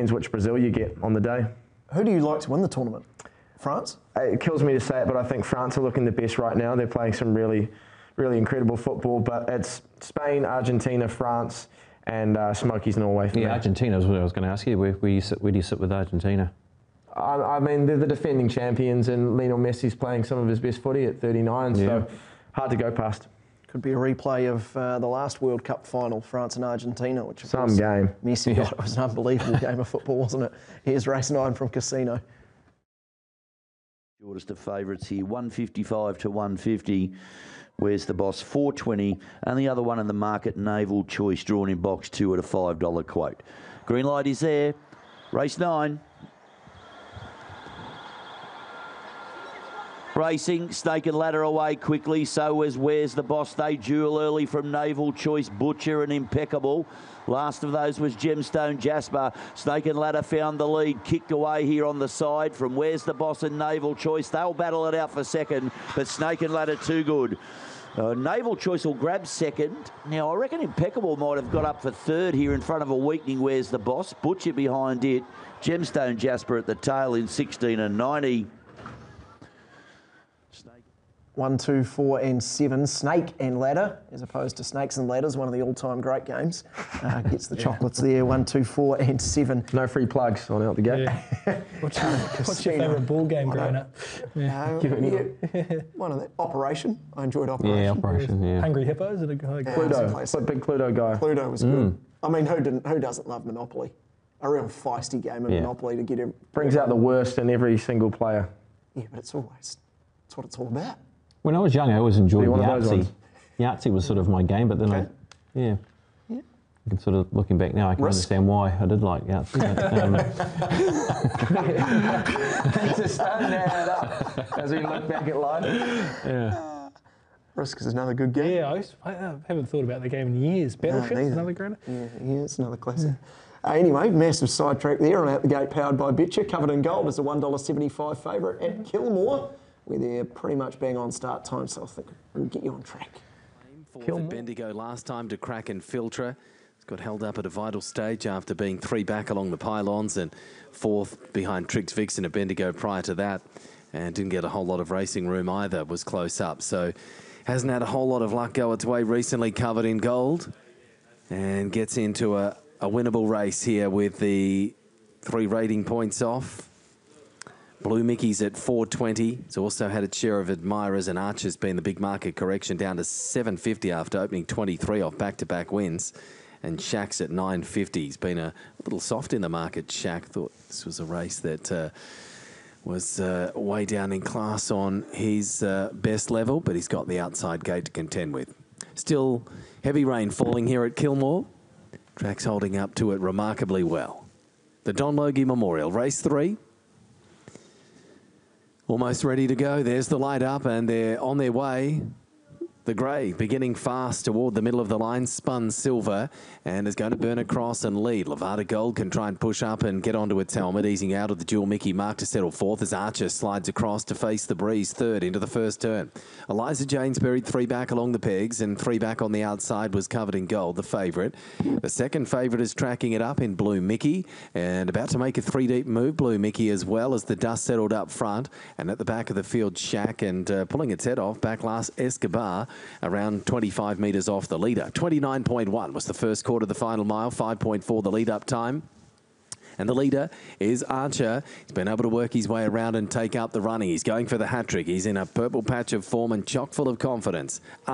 depends which Brazil you get on the day. Who do you like to win the tournament? France? It kills me to say it, but I think France are looking the best right now. They're playing some really, really incredible football, but it's Spain, Argentina, France, and Smokies Norway for me. Argentina is what I was going to ask you. Where do you sit with Argentina? I mean, they're the defending champions, and Lionel Messi's playing some of his best footy at 39, so hard to go past. Could be a replay of the last World Cup final, France and Argentina, which some game. Messi got. It was an unbelievable game of football, wasn't it? Here's race 9 from Casino. Shortest of favourites here, 155 to 150. Where's the Boss? 420. And the other one in the market, Naval Choice, drawn in box 2 at a $5 quote. Green light is there. Race 9. Racing, Snake and Ladder away quickly. So is Where's the Boss. They duel early from Naval Choice, Butcher and Impeccable. Last of those was Gemstone Jasper. Snake and Ladder found the lead, kicked away here on the side from Where's the Boss and Naval Choice. They'll battle it out for second, but Snake and Ladder too good. Naval Choice will grab second. Now, I reckon Impeccable might have got up for third here in front of a weakening Where's the Boss. Butcher behind it. Gemstone Jasper at the tail in 16 and 90. 1, 2, 4 and 7. Snake and Ladder, as opposed to Snakes and Ladders, one of the all-time great games. Gets the chocolates there, 1, 2, 4 and 7. No free plugs on out the gate. Yeah. What's your favourite ball game growing up? One of the Operation. I enjoyed Operation. Yeah, Operation, yeah. Hungry Hippos? Is it a Cluedo. Big Cluedo guy. Cluedo was good. I mean, who doesn't love Monopoly? A real feisty game of Monopoly to get him. Brings out the worst in every single player. Yeah, but it's what it's all about. When I was young, I always enjoyed Yahtzee. Yahtzee was sort of my game, but then I can sort of, looking back now, I can understand why I did like Yahtzee. Thanks for starting that up as we look back at life. Yeah. Risk is another good game. Yeah, I haven't thought about the game in years. Battleship, another great. Yeah, it's another classic. Anyway, massive sidetrack there on Out the Gate, powered by Bitcher. Covered in Gold is a $1.75 favourite at Kilmore, where they're pretty much bang on start time, so I think we'll get you on track. For Bendigo last time to crack and filter. It's got held up at a vital stage after being 3 back along the pylons and 4th behind Trix Vixen at Bendigo prior to that, and didn't get a whole lot of racing room either, was close up. So hasn't had a whole lot of luck go its way recently, Covered in Gold, and gets into a winnable race here with the 3 rating points off. Blue Mickey's at 420. It's also had its share of admirers, and Archer's been the big market correction down to 750 after opening 23 off back-to-back wins. And Shaq's at 950. He's been a little soft in the market, Shaq. Thought this was a race that was way down in class on his best level, but he's got the outside gate to contend with. Still heavy rain falling here at Kilmore. Track's holding up to it remarkably well. The Don Logie Memorial, race 3. Almost ready to go. There's the light up, and they're on their way. The grey beginning fast toward the middle of the line, spun silver and is going to burn across and lead. Levada Gold can try and push up and get onto its helmet, easing out of the dual Mickey mark to settle 4th as Archer slides across to face the breeze 3rd into the first turn. Eliza Jane's buried 3 back along the pegs, and 3 back on the outside was Covered in Gold, the favourite. The second favourite is tracking it up in Blue Mickey and about to make a 3-deep move, Blue Mickey, as well as the dust settled up front. And at the back of the field, Shaq, and pulling its head off, back last Escobar, around 25 metres off the leader. 29.1 was the first quarter of the final mile, 5.4 the lead-up time. And the leader is Archer. He's been able to work his way around and take up the running. He's going for the hat-trick. He's in a purple patch of form and chock full of confidence.